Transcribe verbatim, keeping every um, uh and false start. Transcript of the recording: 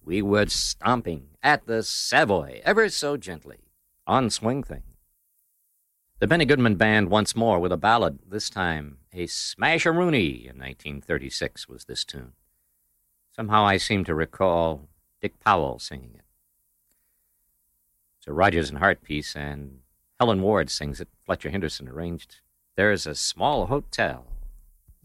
we were stomping at the Savoy ever so gently on Swing Thing. The Benny Goodman Band once more with a ballad, this time a smash-a-rooney in nineteen thirty-six was this tune. Somehow I seem to recall Dick Powell singing it. It's a Rodgers and Hart piece, and Helen Ward sings it. Fletcher Henderson arranged There's a Small Hotel.